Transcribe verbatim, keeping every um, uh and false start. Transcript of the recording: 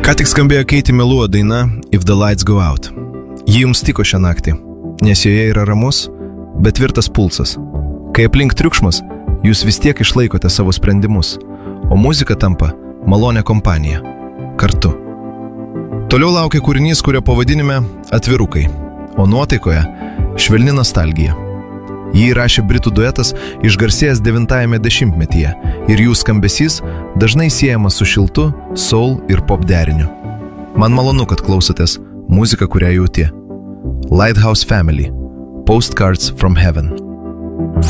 Ką tik skambėjo Katie Melua daina If the Lights Go Out. Ji jums tiko šią naktį, nes joje yra ramus, bet tvirtas pulsas. Kai aplink triukšmas, jūs vis tiek išlaikote savo sprendimus, o muzika tampa malonė kompanija. Kartu. Toliau laukia kūrinys, kurio pavadinime Atvirukai, o nuotaikoje švelni nostalgija. Jį įrašė britų duetas išgarsėjęs devintajame dešimtmetyje ir jų skambesys dažnai siejamas su šiltu, soul ir pop deriniu. Man malonu, kad klausotės muziką, kurią jauti. Lighthouse Family. Postcards from Heaven.